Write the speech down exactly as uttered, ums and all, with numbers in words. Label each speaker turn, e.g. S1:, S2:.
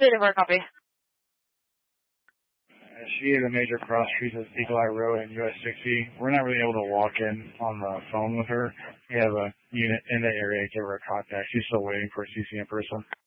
S1: for a copy.
S2: She had a major cross street at Eagle Eye Road and U S sixty. We're not really able to walk in on the phone with her. We have a unit in the area, give her a contact. She's still waiting for a C C in person.